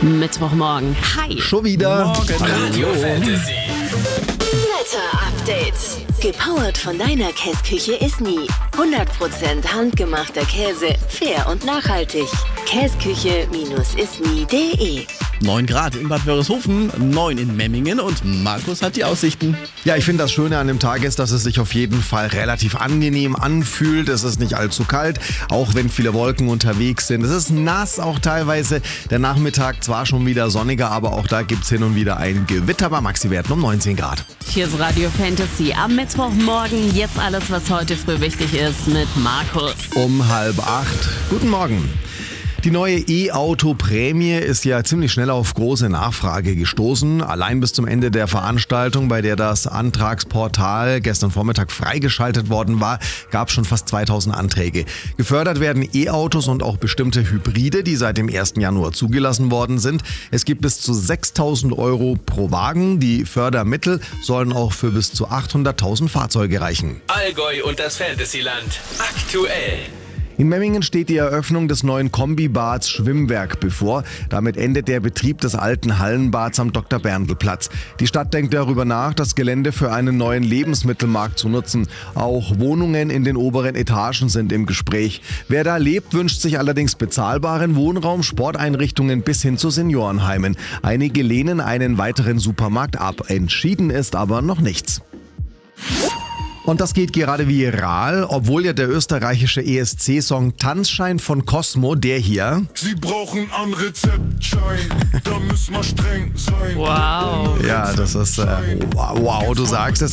Mittwochmorgen. Hi. Schon wieder. Radio Fantasy. Wetter-Update. Gepowert von deiner Käsküche Isny. 100% handgemachter Käse, fair und nachhaltig. Käsküche-isny.de 9 Grad in Bad Wörishofen, 9 in Memmingen und Markus hat die Aussichten. Ja, ich finde, das Schöne an dem Tag ist, dass es sich auf jeden Fall relativ angenehm anfühlt. Es ist nicht allzu kalt, auch wenn viele Wolken unterwegs sind. Es ist nass auch teilweise. Der Nachmittag zwar schon wieder sonniger, aber auch da gibt's hin und wieder ein Gewitter bei Maxi-Werten um 19 Grad. Hier ist Radio Fantasy am Mittwochmorgen. Jetzt alles, was heute früh wichtig ist mit Markus. Um 7:30. Guten Morgen. Die neue E-Auto-Prämie ist ja ziemlich schnell auf große Nachfrage gestoßen. Allein bis zum Ende der Veranstaltung, bei der das Antragsportal gestern Vormittag freigeschaltet worden war, gab es schon fast 2000 Anträge. Gefördert werden E-Autos und auch bestimmte Hybride, die seit dem 1. Januar zugelassen worden sind. Es gibt bis zu 6.000 Euro pro Wagen. Die Fördermittel sollen auch für bis zu 800.000 Fahrzeuge reichen. Allgäu und das Fantasyland. Aktuell. In Memmingen steht die Eröffnung des neuen Kombibads Schwimmwerk bevor. Damit endet der Betrieb des alten Hallenbads am Dr.-Berndl-Platz. Die Stadt denkt darüber nach, das Gelände für einen neuen Lebensmittelmarkt zu nutzen. Auch Wohnungen in den oberen Etagen sind im Gespräch. Wer da lebt, wünscht sich allerdings bezahlbaren Wohnraum, Sporteinrichtungen bis hin zu Seniorenheimen. Einige lehnen einen weiteren Supermarkt ab. Entschieden ist aber noch nichts. Und das geht gerade viral, obwohl ja der österreichische ESC-Song Tanzschein von Cosmo, der hier... Sie brauchen einen Rezeptschein, da müssen wir streng sein. Wow. Ja, das ist... wow, du sagst es.